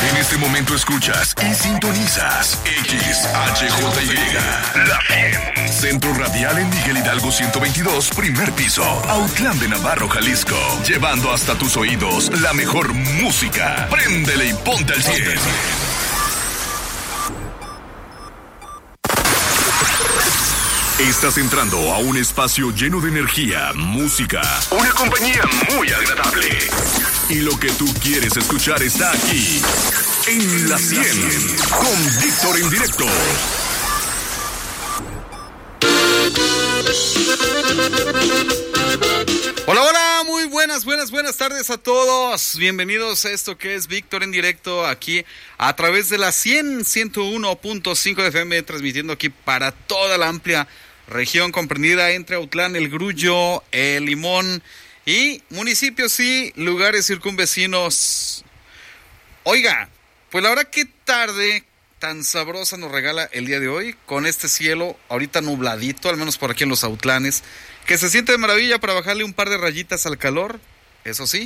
En este momento escuchas y sintonizas XHJY, La 100. Centro Radial en Miguel Hidalgo 122, primer piso, Autlán de Navarro, Jalisco. Llevando hasta tus oídos la mejor música. Préndele y ponte al 100. Estás entrando a un espacio lleno de energía, música, una compañía muy agradable. Y lo que tú quieres escuchar está aquí, en La 100, con Víctor en directo. Hola, hola, muy buenas tardes a todos. Bienvenidos a esto que es Víctor en directo aquí a través de la 101.5 de FM, transmitiendo aquí para toda la amplia región comprendida entre Autlán, El Grullo, El Limón y municipios y lugares circunvecinos. Oiga, pues la verdad que tarde tan sabrosa nos regala el día de hoy, con este cielo ahorita nubladito, al menos por aquí en los Autlanes, que se siente de maravilla para bajarle un par de rayitas al calor. Eso sí,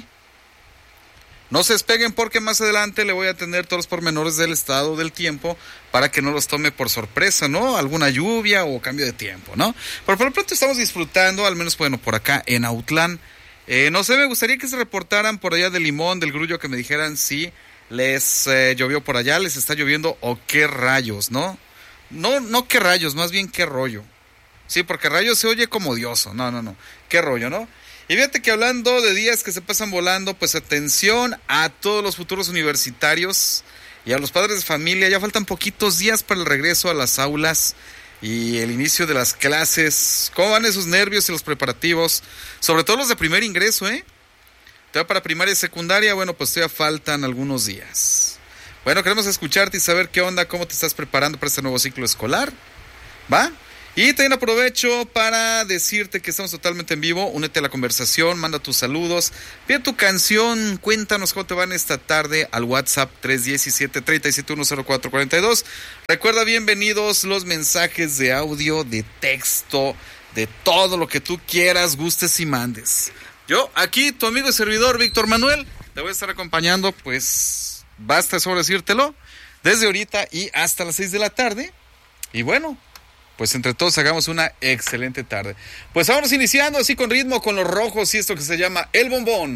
no se despeguen porque más adelante le voy a tener todos los pormenores del estado del tiempo para que no los tome por sorpresa, ¿no? Alguna lluvia o cambio de tiempo, ¿no? Pero por lo pronto estamos disfrutando, al menos bueno, por acá en Autlán. No sé, me gustaría que se reportaran por allá del Limón, del Grullo, que me dijeran si les llovió por allá, les está lloviendo o qué rayos, ¿no? No qué rayos, más bien qué rollo. Sí, porque rayos se oye como odioso. No. Qué rollo, ¿no? Y fíjate que hablando de días que se pasan volando, pues atención a todos los futuros universitarios y a los padres de familia. Ya faltan poquitos días para el regreso a las aulas y el inicio de las clases. ¿Cómo van esos nervios y los preparativos? Sobre todo los de primer ingreso, ¿eh? Todavía para primaria y secundaria, bueno, pues todavía faltan algunos días. Bueno, queremos escucharte y saber qué onda, cómo te estás preparando para este nuevo ciclo escolar, ¿va? Y también aprovecho para decirte que estamos totalmente en vivo. Únete a la conversación, manda tus saludos, pide tu canción, cuéntanos cómo te van esta tarde al WhatsApp 317-3710442. Recuerda, bienvenidos los mensajes de audio, de texto, de todo lo que tú quieras, gustes y mandes. Yo, aquí, tu amigo y servidor Víctor Manuel, te voy a estar acompañando, pues, basta solo decírtelo, desde ahorita y hasta las 6 de la tarde. Y bueno, pues entre todos hagamos una excelente tarde. Pues vámonos iniciando así con ritmo, con los rojos y esto que se llama El Bombón.